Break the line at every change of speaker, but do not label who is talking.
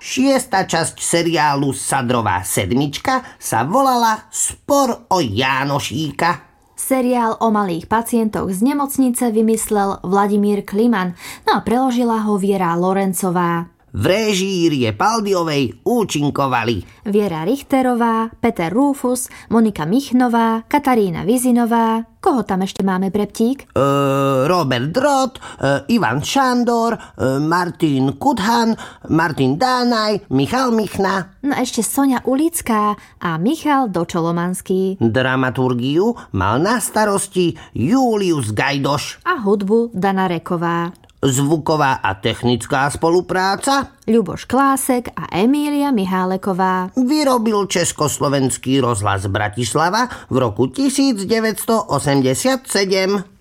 Šiesta časť seriálu Sadrová sedmička sa volala Spor o Jánošíka.
Seriál o malých pacientoch z nemocnice vymyslel Vladimír Kliman, no a preložila ho Viera Lorencová.
V réžii Rie Paldiovej účinkovali
Viera Richterová, Peter Rufus, Monika Michnová, Katarína Vizinová. Koho tam ešte máme, Breptík?
Robert Drott, Ivan Šandor, Martin Kudhan, Martin Dánaj, Michal Michna.
No ešte Soňa Ulická a Michal Dočolomanský.
Dramaturgiu mal na starosti Julius Gajdoš.
A hudbu Dana Reková.
Zvuková a technická spolupráca
Ľuboš Klásek a Emília Miháleková.
Vyrobil Československý rozhlas Bratislava v roku 1987.